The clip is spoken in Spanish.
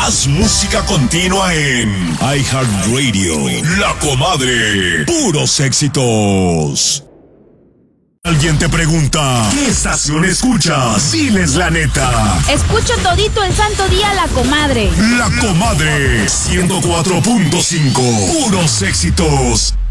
Más música continua en iHeartRadio. La Comadre. Puros éxitos. Alguien te pregunta, ¿qué estación escuchas? Diles la neta. Escucho todito el santo día La Comadre. La Comadre 104.5. Puros éxitos.